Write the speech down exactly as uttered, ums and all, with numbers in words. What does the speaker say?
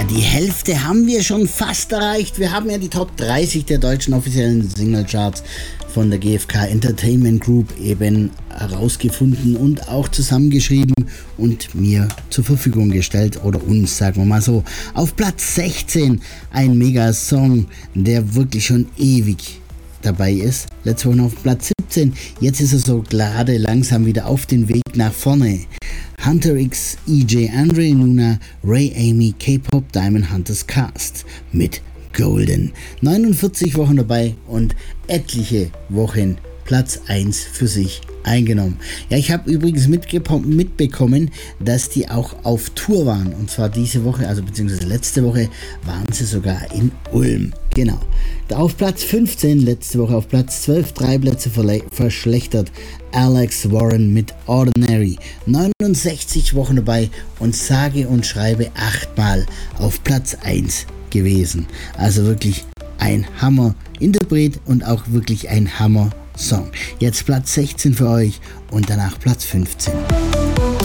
die Hälfte haben wir schon fast erreicht. Wir haben ja die Top dreißig der deutschen offiziellen Singlecharts von der G F K Entertainment Group eben herausgefunden und auch zusammengeschrieben und mir zur Verfügung gestellt, oder uns, sagen wir mal so. Auf Platz sechzehn ein Mega-Song, der wirklich schon ewig dabei ist. Letzte Woche auf Platz siebzehn, jetzt ist er so gerade langsam wieder auf den Weg nach vorne. Hunter X, E J, Andre Luna, Ray Amy, K-Pop Diamond Hunters Cast mit Golden. neunundvierzig Wochen dabei und etliche Wochen Platz eins für sich eingenommen. Ja, ich habe übrigens mitbekommen, dass die auch auf Tour waren. Und zwar diese Woche, also beziehungsweise letzte Woche, waren sie sogar in Ulm. Genau. Auf Platz fünfzehn, letzte Woche auf Platz zwölf, drei Plätze verle- verschlechtert. Alex Warren mit Ordinary. neunundsechzig Wochen dabei und sage und schreibe achtmal auf Platz eins gewesen. Also wirklich ein Hammer-Interpret und auch wirklich ein Hammer-Song. Jetzt Platz sechzehn für euch und danach Platz fünfzehn.